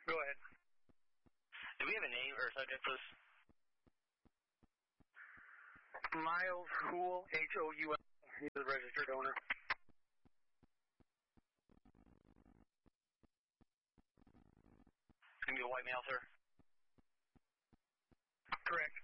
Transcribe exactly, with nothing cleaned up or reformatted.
Go ahead. Do we have a name or a subject, please? Miles Houle, H O U L. He's the registered owner. It's going to be a white male, sir? Correct.